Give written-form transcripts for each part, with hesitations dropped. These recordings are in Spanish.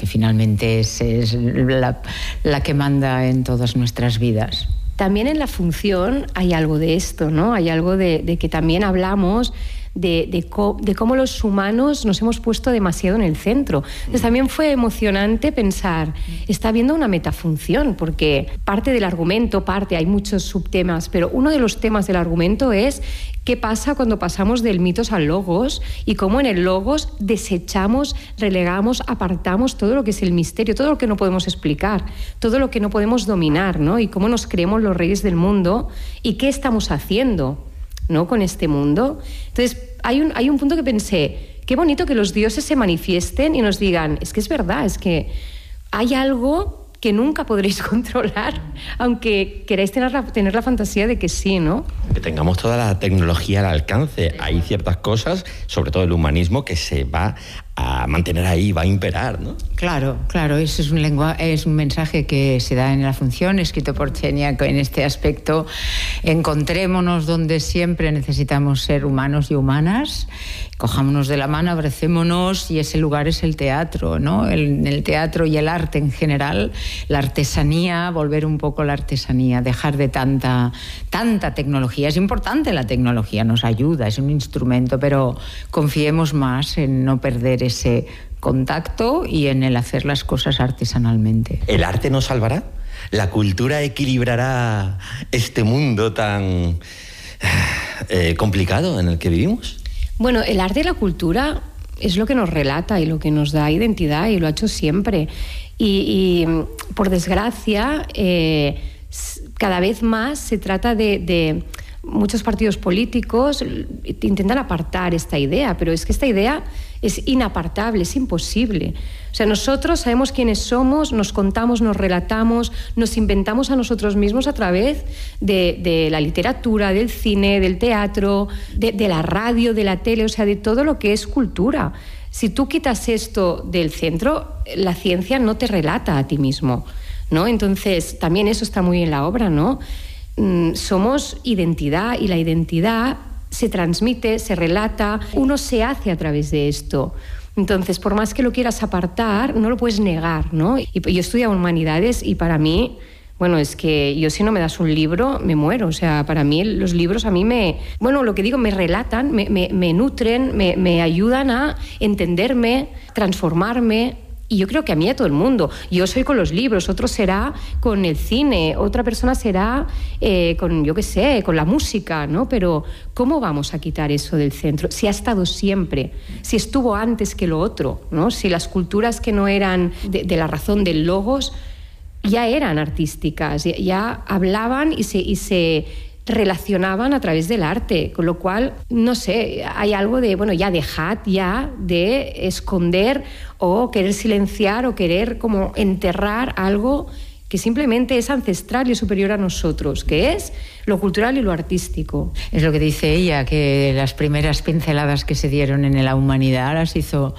finalmente es la que manda en todas nuestras vidas. También en la función hay algo de esto, ¿no? Hay algo de que también hablamos de cómo los humanos nos hemos puesto demasiado en el centro. Entonces también fue emocionante pensar, está habiendo una metafunción, porque parte del argumento, hay muchos subtemas, pero uno de los temas del argumento es qué pasa cuando pasamos del mitos al logos y cómo en el logos desechamos, relegamos, apartamos todo lo que es el misterio, todo lo que no podemos explicar, todo lo que no podemos dominar, ¿no? Y cómo nos creemos los reyes del mundo y qué estamos haciendo, ¿no?, con este mundo. Entonces hay un punto que pensé, qué bonito que los dioses se manifiesten y nos digan, es que es verdad, es que hay algo que nunca podréis controlar, aunque queráis tener la fantasía de que sí, ¿no? Que tengamos toda la tecnología al alcance. Hay ciertas cosas, sobre todo el humanismo, que se va a mantener ahí, va a imperar, ¿no? Claro, ese es un mensaje que se da en la función, escrito por Xenia, que en este aspecto encontrémonos donde siempre necesitamos ser humanos y humanas, cojámonos de la mano, abracémonos, y ese lugar es el teatro, ¿no? El teatro y el arte en general, la artesanía, volver un poco a la artesanía, dejar de tanta tecnología. Es importante la tecnología, nos ayuda, es un instrumento, pero confiemos más en no perder ese contacto y en el hacer las cosas artesanalmente. ¿El arte nos salvará? ¿La cultura equilibrará este mundo tan complicado en el que vivimos? Bueno, el arte y la cultura es lo que nos relata y lo que nos da identidad, y lo ha hecho siempre. Y por desgracia, cada vez más se trata de muchos partidos políticos intentan apartar esta idea, pero es que esta idea es inapartable, es imposible. O sea, nosotros sabemos quiénes somos, nos contamos, nos relatamos, nos inventamos a nosotros mismos a través de la literatura, del cine, del teatro, de la radio, de la tele, o sea, de todo lo que es cultura. Si tú quitas esto del centro, la ciencia no te relata a ti mismo, ¿no? Entonces, también eso está muy en la obra, ¿no? Somos identidad, y la identidad se transmite, se relata, uno se hace a través de esto. Entonces, por más que lo quieras apartar, no lo puedes negar, ¿no? Y yo he estudiado humanidades y para mí, bueno, es que yo, si no me das un libro, me muero. O sea, para mí los libros a mí me relatan, me nutren, me ayudan a entenderme, transformarme. Y yo creo que a mí y a todo el mundo. Yo soy con los libros, otro será con el cine, otra persona será con, yo qué sé, con la música, ¿no? Pero ¿cómo vamos a quitar eso del centro? Si ha estado siempre, si estuvo antes que lo otro, ¿no? Si las culturas que no eran de la razón del logos ya eran artísticas, ya hablaban y se relacionaban a través del arte, con lo cual, no sé, hay algo de, bueno, ya dejad ya de esconder o querer silenciar o querer como enterrar algo que simplemente es ancestral y superior a nosotros, que es lo cultural y lo artístico. Es lo que dice ella, que las primeras pinceladas que se dieron en la humanidad las hizo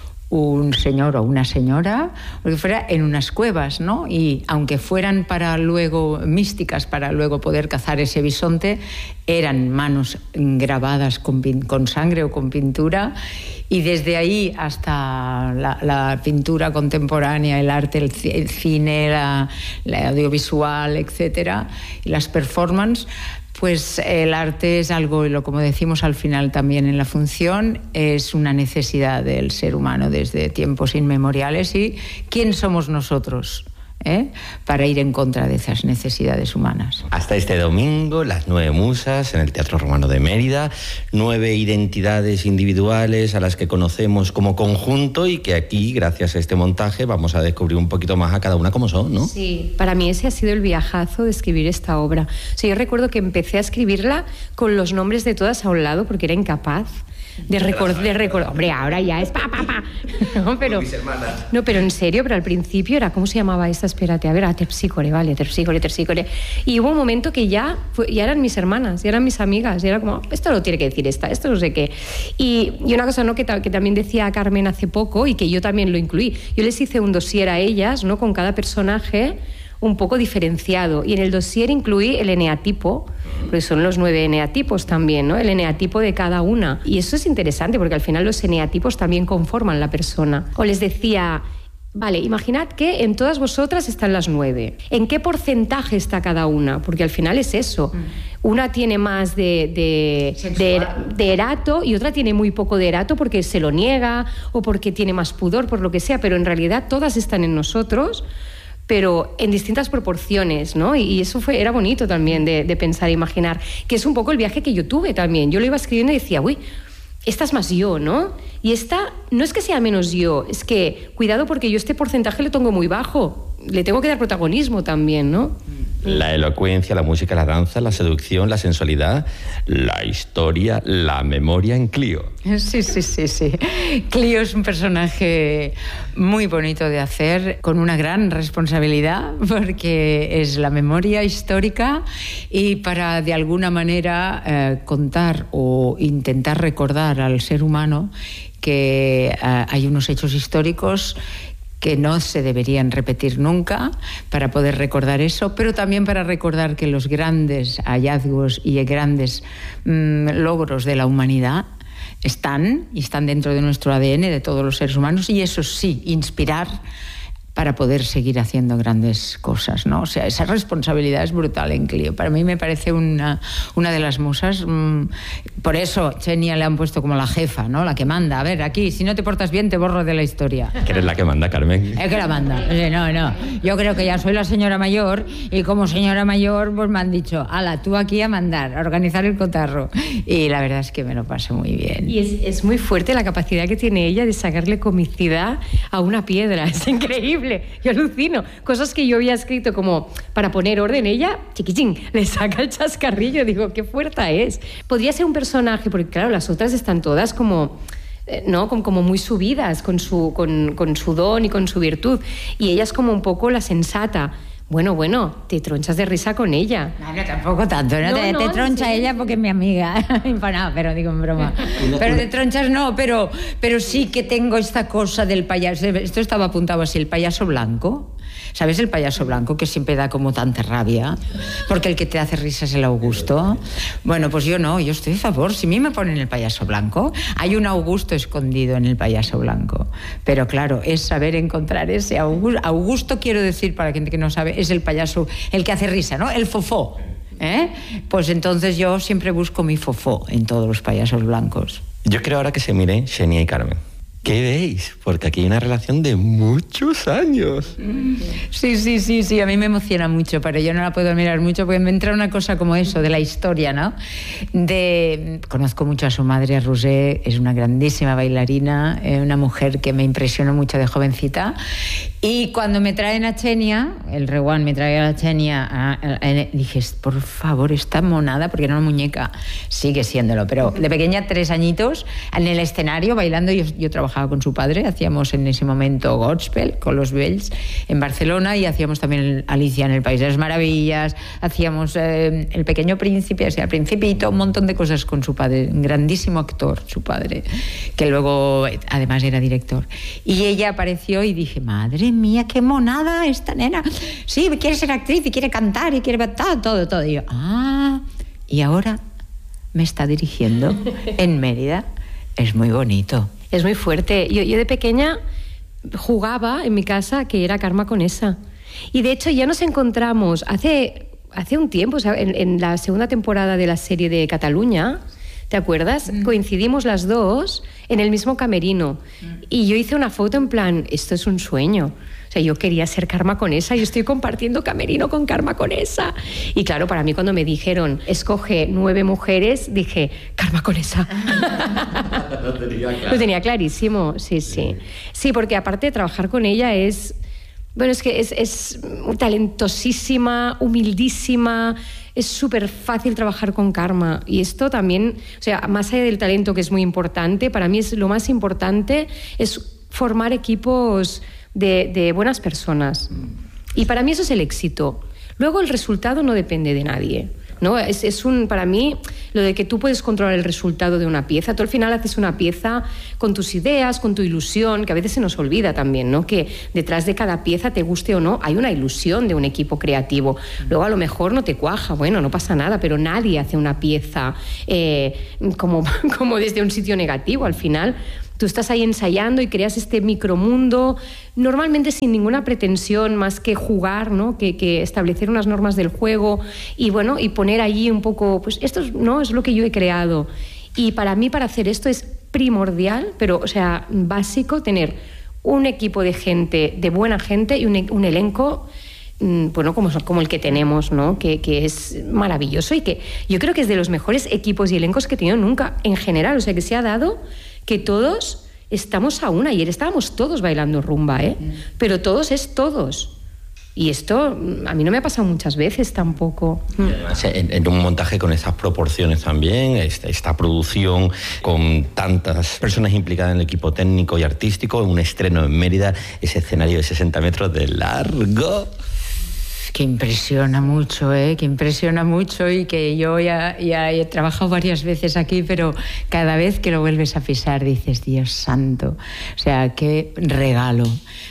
un señor o una señora, o que fuera en unas cuevas, ¿no? Y aunque fueran para luego místicas, para luego poder cazar ese bisonte, eran manos grabadas con sangre o con pintura, y desde ahí hasta la pintura contemporánea, el arte, el cine, la audiovisual, etcétera, y las performances. Pues el arte es algo, como decimos al final también en la función, es una necesidad del ser humano desde tiempos inmemoriales. ¿Y quién somos nosotros para ir en contra de esas necesidades humanas? Hasta este domingo, las 9 musas en el Teatro Romano de Mérida, 9 identidades individuales a las que conocemos como conjunto, y que aquí, gracias a este montaje, vamos a descubrir un poquito más a cada una cómo son, ¿no? Sí, para mí ese ha sido el viajazo de escribir esta obra. O sea, yo recuerdo que empecé a escribirla con los nombres de todas a un lado porque era incapaz de recordar. Hombre, ahora ya es pa. No, pero en serio, pero al principio era, ¿cómo se llamaba esta? Espérate, a ver, Terpsícore, vale, Terpsícore. Y hubo un momento que ya eran mis hermanas, ya eran mis amigas, y era como, esto lo tiene que decir esto no sé qué. Y una cosa, ¿no?, que también decía Carmen hace poco, y que yo también lo incluí. Yo les hice un dossier a ellas, ¿no?, con cada personaje un poco diferenciado, y en el dossier incluí el eneatipo, porque son los 9 eneatipos también, ¿no?, el eneatipo de cada una, y eso es interesante porque al final los eneatipos también conforman la persona. O les decía, vale, imaginad que en todas vosotras están las 9. ¿En qué porcentaje está cada una? Porque al final es eso. Una tiene más de erato y otra tiene muy poco de erato porque se lo niega o porque tiene más pudor, por lo que sea, pero en realidad todas están en nosotros, pero en distintas proporciones, ¿no? Y eso era bonito también de pensar e imaginar, que es un poco el viaje que yo tuve también. Yo lo iba escribiendo y decía, uy, esta es más yo, ¿no? Y esta no es que sea menos yo, es que, cuidado, porque yo este porcentaje lo tengo muy bajo, le tengo que dar protagonismo también, ¿no? La elocuencia, la música, la danza, la seducción, la sensualidad, la historia, la memoria en Clío. Sí. Clío es un personaje muy bonito de hacer, con una gran responsabilidad, porque es la memoria histórica y para, de alguna manera, contar o intentar recordar al ser humano que hay unos hechos históricos que no se deberían repetir nunca, para poder recordar eso, pero también para recordar que los grandes hallazgos y grandes logros de la humanidad están dentro de nuestro ADN, de todos los seres humanos, y eso sí, inspirar para poder seguir haciendo grandes cosas, ¿no? O sea, esa responsabilidad es brutal en Clío. Para mí me parece una de las musas. Por eso Xenia le han puesto como la jefa, ¿no? La que manda. A ver, aquí, si no te portas bien, te borro de la historia. ¿Que eres la que manda, Carmen? Es que la manda. No. Yo creo que ya soy la señora mayor y como señora mayor pues me han dicho, ala, tú aquí a mandar, a organizar el cotarro. Y la verdad es que me lo paso muy bien. Y es muy fuerte la capacidad que tiene ella de sacarle comicidad a una piedra. Es increíble. Yo alucino. Cosas que yo había escrito como para poner orden, ella, chiquichín, le saca el chascarrillo. Digo, qué fuerte es. Podría ser un personaje, porque claro, las otras están todas como... ¿no? Como muy subidas con su don y con su virtud. Y ella es como un poco la sensata. Bueno, te tronchas de risa con ella. No, tampoco tanto. No, te troncha ella porque es mi amiga. No, pero digo en broma. Pero te tronchas no, pero sí que tengo esta cosa del payaso. Esto estaba apuntado así, el payaso blanco. ¿Sabes el payaso blanco que siempre da como tanta rabia? Porque el que te hace risa es el Augusto. Bueno, pues yo no, yo estoy a favor. Si a mí me ponen el payaso blanco, hay un Augusto escondido en el payaso blanco. Pero claro, es saber encontrar ese Augusto. Augusto, quiero decir, para la gente que no sabe, es el payaso, el que hace risa, ¿no? El fofó. Pues entonces yo siempre busco mi fofó en todos los payasos blancos. Yo creo ahora que se miren Xenia y Carmen. ¿Qué veis? Porque aquí hay una relación de muchos años. Sí, a mí me emociona mucho, pero yo no la puedo mirar mucho porque me entra una cosa como eso, de la historia, ¿no? Conozco mucho a su madre, a Roser, es una grandísima bailarina, una mujer que me impresionó mucho de jovencita. Y cuando me traen a Xenia, el Reguán me trae a Xenia, dije, por favor, esta monada, porque era una muñeca, sigue siéndolo, pero de pequeña, 3 añitos, en el escenario, bailando, yo trabajaba con su padre, hacíamos en ese momento gospel con los Bells en Barcelona y hacíamos también Alicia en el País de las Maravillas, hacíamos El Pequeño Príncipe, o sea, El Principito, un montón de cosas con su padre, un grandísimo actor, su padre, que luego además era director. Y ella apareció y dije, madre mía, qué monada esta nena. Sí, quiere ser actriz y quiere cantar y quiere todo. Y yo, y ahora me está dirigiendo en Mérida. Es muy bonito. Es muy fuerte. Yo de pequeña jugaba en mi casa que era Carme Conesa. Y de hecho ya nos encontramos hace un tiempo, o sea, en la segunda temporada de la serie de Cataluña, ¿te acuerdas? Coincidimos las dos en el mismo camerino. Y yo hice una foto en plan, esto es un sueño. O sea, yo quería ser Carme Conesa y estoy compartiendo camerino con Carme Conesa. Y claro, para mí cuando me dijeron, escoge 9 mujeres, dije, Carme Conesa. Lo tenía clarísimo, sí. Sí, porque aparte de trabajar con ella es que es talentosísima, humildísima, es súper fácil trabajar con Carme. Y esto también, o sea, más allá del talento, que es muy importante, para mí lo más importante es formar equipos de buenas personas. Y para mí eso es el éxito. Luego el resultado no depende de nadie, ¿no? Para mí, lo de que tú puedes controlar el resultado de una pieza, tú al final haces una pieza con tus ideas, con tu ilusión, que a veces se nos olvida también, ¿no? Que detrás de cada pieza, te guste o no, hay una ilusión de un equipo creativo. Luego a lo mejor no te cuaja, bueno, no pasa nada, pero nadie hace una pieza como desde un sitio negativo. Al final tú estás ahí ensayando y creas este micromundo, normalmente sin ninguna pretensión más que jugar, ¿no? Que establecer unas normas del juego y bueno, y poner allí un poco, pues esto no es lo que yo he creado. Y para mí, para hacer esto es primordial, pero o sea, básico, tener un equipo de gente, de buena gente y un elenco, bueno, como el que tenemos, ¿no? Que es maravilloso y que yo creo que es de los mejores equipos y elencos que he tenido nunca en general. O sea, que se ha dado que todos estamos a una. Ayer estábamos todos bailando rumba, pero todos es todos. Y esto a mí no me ha pasado muchas veces tampoco. Y además, en un montaje con estas proporciones también, esta producción con tantas personas implicadas en el equipo técnico y artístico, un estreno en Mérida, ese escenario de 60 metros de largo. Que impresiona mucho, que impresiona mucho y que yo ya he trabajado varias veces aquí, pero cada vez que lo vuelves a pisar dices, Dios santo, o sea, qué regalo.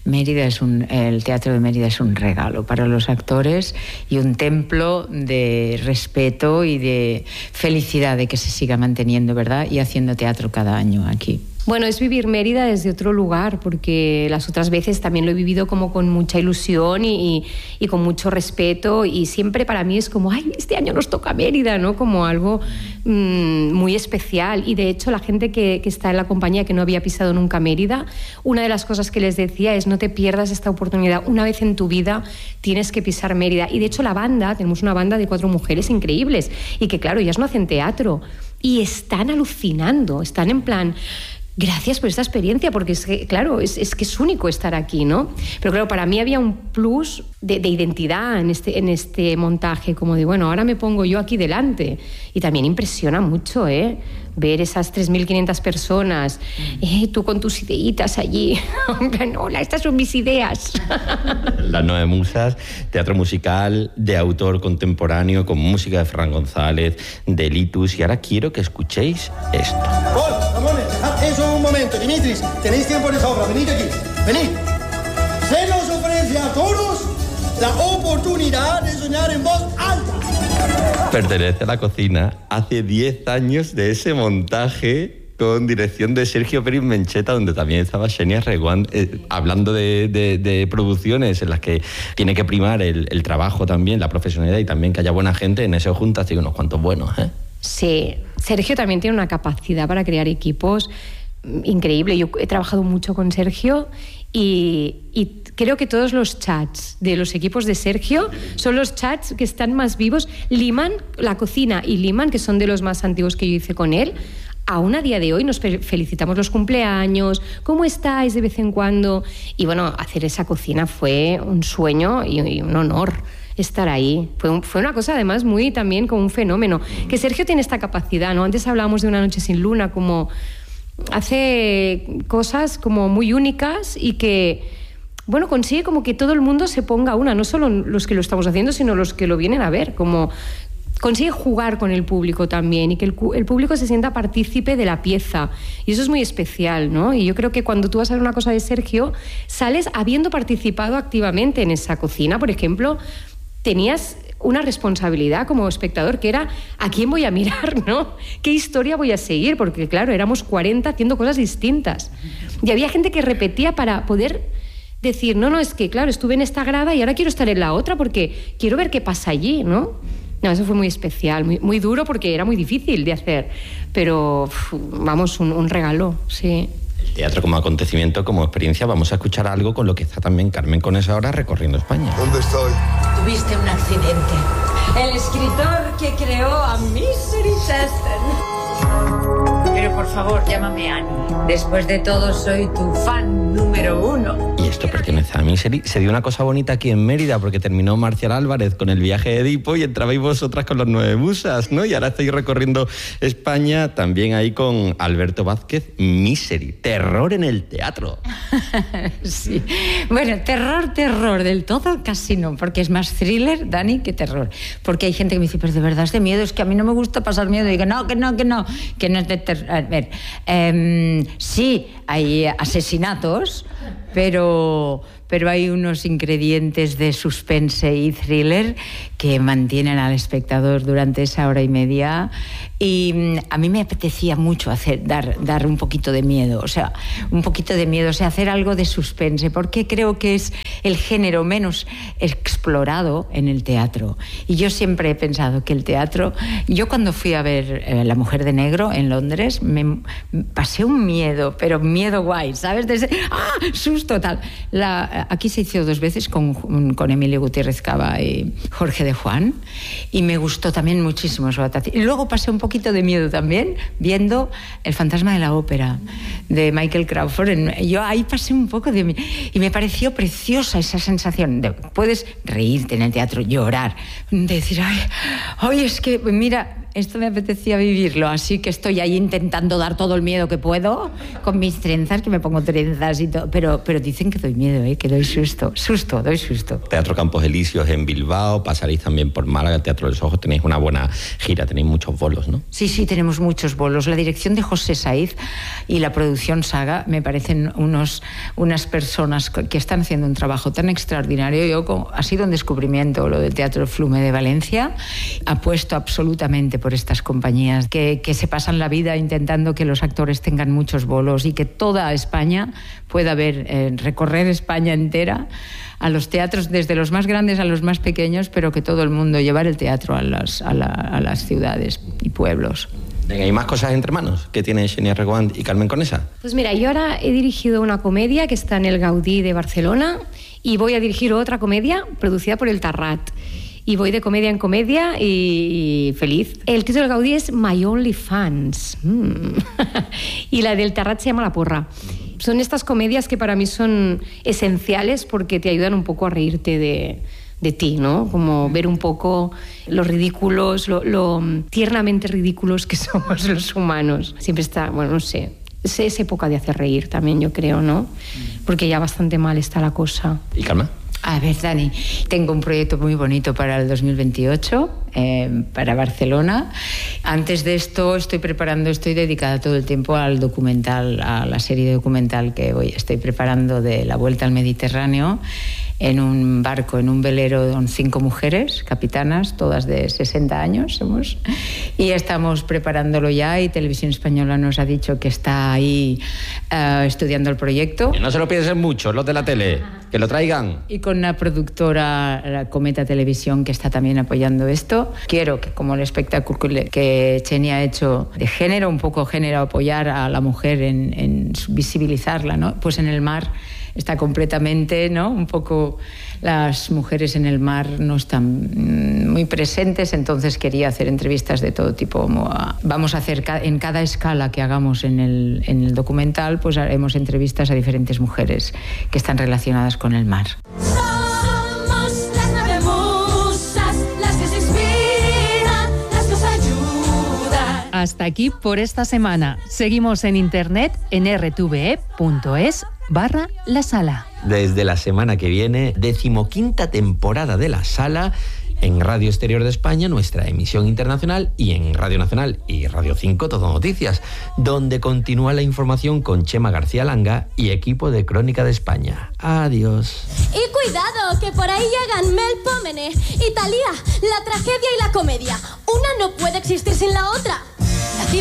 El Teatro de Mérida es un regalo para los actores y un templo de respeto y de felicidad de que se siga manteniendo, ¿verdad? Y haciendo teatro cada año aquí. Bueno, es vivir Mérida desde otro lugar, porque las otras veces también lo he vivido como con mucha ilusión y con mucho respeto, y siempre para mí es como, ay, este año nos toca Mérida, ¿no? Como algo muy especial. Y de hecho la gente que está en la compañía, que no había pisado nunca Mérida, una de las cosas que les decía es, no te pierdas esta oportunidad, una vez en tu vida tienes que pisar Mérida. Y de hecho tenemos una banda de 4 mujeres increíbles, y que claro, ellas no hacen teatro, y están alucinando, están en plan... Gracias por esta experiencia, porque es que, claro, es que es único estar aquí, ¿no? Pero claro, para mí había un plus de identidad en este montaje, como de, bueno, ahora me pongo yo aquí delante. Y también impresiona mucho, ver esas 3.500 personas, tú con tus ideitas allí. Hola, estas son mis ideas. Las 9 Musas, teatro musical de autor contemporáneo, con música de Ferran González, de Litus. Y ahora quiero que escuchéis esto. Ramones, dejad eso un momento. Dimitris, tenéis tiempo de sobra. Venid aquí. Venid. Se nos ofrece a todos la oportunidad de soñar en voz alta. Pertenece a la cocina. Hace 10 años de ese montaje, con dirección de Sergio Pérez Mencheta, donde también estaba Xenia Reguant, hablando de producciones en las que tiene que primar el trabajo también, la profesionalidad y también que haya buena gente. En eso juntas y unos cuantos buenos, Sí, Sergio también tiene una capacidad para crear equipos increíble. Yo he trabajado mucho con Sergio y creo que todos los chats de los equipos de Sergio son los chats que están más vivos. Liman, la cocina y Liman, que son de los más antiguos que yo hice con él, aún a día de hoy nos felicitamos los cumpleaños, ¿cómo estáis de vez en cuando? Y bueno, hacer esa cocina fue un sueño y un honor estar ahí. Fue una cosa además muy también como un fenómeno. Que Sergio tiene esta capacidad, ¿no? Antes hablábamos de Una noche sin luna, como hace cosas como muy únicas y que, bueno, consigue como que todo el mundo se ponga a una, no solo los que lo estamos haciendo, sino los que lo vienen a ver, como consigue jugar con el público también y que el público se sienta partícipe de la pieza, y eso es muy especial, ¿no? Y yo creo que cuando tú vas a ver una cosa de Sergio, sales habiendo participado activamente en esa cocina. Por ejemplo, tenías una responsabilidad como espectador, que era ¿a quién voy a mirar, no? ¿Qué historia voy a seguir? Porque claro, éramos 40 haciendo cosas distintas y había gente que repetía para poder decir, no, es que claro, estuve en esta grada y ahora quiero estar en la otra porque quiero ver qué pasa allí, ¿no? No, eso fue muy especial, muy, muy duro, porque era muy difícil de hacer, pero vamos, un regalo, sí. Teatro como acontecimiento, como experiencia. Vamos a escuchar algo con lo que está también Carmen Conesa ahora recorriendo España. ¿Dónde estoy? Tuviste un accidente. El escritor que creó a Misery Chastain. Pero por favor, llámame Annie. Después de todo, soy tu fan número 1. Y esto pertenece a Misery. Se dio una cosa bonita aquí en Mérida, porque terminó Marcial Álvarez con el viaje de Edipo y entrabais vosotras con las 9 musas, ¿no? Y ahora estáis recorriendo España también ahí con Alberto Vázquez. Misery, terror en el teatro. Sí. Bueno, terror del todo casi no, porque es más thriller, Dani, que terror. Porque hay gente que me dice, pero de verdad es de miedo, es que a mí no me gusta pasar miedo. Y digo, no es de terror. A ver, sí, hay asesinatos, pero hay unos ingredientes de suspense y thriller que mantienen al espectador durante esa hora y media, y a mí me apetecía mucho dar un poquito de miedo, hacer algo de suspense, porque creo que es el género menos explorado en el teatro. Y yo siempre he pensado que el teatro, yo cuando fui a ver La Mujer de Negro en Londres, me pasé un miedo, pero miedo guay, ¿sabes? Susto tal. Aquí se hizo 2 veces con Emilio Gutiérrez Cava y Jorge de Juan, y me gustó también muchísimo su adaptación. Y luego pasé un poquito de miedo también viendo El fantasma de la ópera de Michael Crawford. Yo ahí pasé un poco de miedo y me pareció preciosa esa sensación de puedes reírte en el teatro, llorar, decir ay, es que mira, esto me apetecía vivirlo, así que estoy ahí intentando dar todo el miedo que puedo con mis trenzas, que me pongo trenzas y todo, pero dicen que doy miedo, que doy susto. Teatro Campos Elíseos en Bilbao, pasaréis también por Málaga, el Teatro de los Ojos, tenéis una buena gira, tenéis muchos bolos, ¿no? Sí, tenemos muchos bolos. La dirección de José Saiz y la producción Saga me parecen unas personas que están haciendo un trabajo tan extraordinario. Ha sido un descubrimiento lo del Teatro Flume de Valencia. Apuesto absolutamente por estas compañías que se pasan la vida intentando que los actores tengan muchos bolos y que toda España pueda recorrer España entera, a los teatros, desde los más grandes a los más pequeños, pero que todo el mundo llevar el teatro a las ciudades y pueblos. Venga, ¿hay más cosas entre manos que tienen Xenia Reguant y Carmen Conesa? Pues mira, yo ahora he dirigido una comedia que está en el Gaudí de Barcelona, y voy a dirigir otra comedia producida por el Tarrat. Y voy de comedia en comedia y feliz. El título del Gaudí es My Only Fans. Y la del Tarrat se llama La Porra. Son estas comedias que para mí son esenciales porque te ayudan un poco a reírte de ti, ¿no? Como ver un poco lo ridículos, lo tiernamente ridículos que somos los humanos. Siempre está, bueno, no sé, es época de hacer reír también, yo creo, ¿no? Porque ya bastante mal está la cosa. ¿Y Carmen? A ver, Dani, tengo un proyecto muy bonito para el 2028, para Barcelona. Antes de esto estoy dedicada todo el tiempo al documental, a la serie documental que estoy preparando de la Vuelta al Mediterráneo, en un barco, en un velero con 5 mujeres, capitanas, todas de 60 años somos, y estamos preparándolo ya, y Televisión Española nos ha dicho que está ahí estudiando el proyecto. Que no se lo piensen mucho los de la tele, que lo traigan. Y con la productora, la Cometa Televisión, que está también apoyando esto. Quiero que, como el espectáculo que Xenia ha hecho de género, un poco género, apoyar a la mujer en visibilizarla, ¿no? Pues en el mar está completamente, ¿no? Un poco las mujeres en el mar no están muy presentes, entonces quería hacer entrevistas de todo tipo. Vamos a hacer en cada escala que hagamos en el documental, pues haremos entrevistas a diferentes mujeres que están relacionadas con el mar. Somos las 9 musas, las que se inspiran, las que os ayudan. Hasta aquí por esta semana. Seguimos en internet en rtve.es/La Sala. Desde la semana que viene, 15ª temporada de La Sala, en Radio Exterior de España, nuestra emisión internacional, y en Radio Nacional y Radio 5 Todo Noticias, donde continúa la información con Chema García Langa y equipo de Crónica de España. Adiós. Y cuidado, que por ahí llegan Melpomene y Thalía, la tragedia y la comedia. Una no puede existir sin la otra.